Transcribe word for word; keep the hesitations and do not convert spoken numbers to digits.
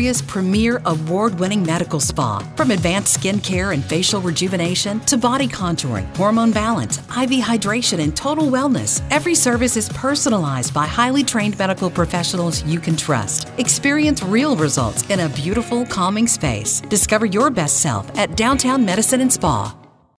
area's premier award-winning medical spa. From advanced skincare and facial rejuvenation to body contouring, hormone balance, I V hydration, and total wellness, every service is personalized by highly trained medical professionals you can trust. Experience real results in a beautiful, calming space. Discover your best self at Downtown Medicine and Spa.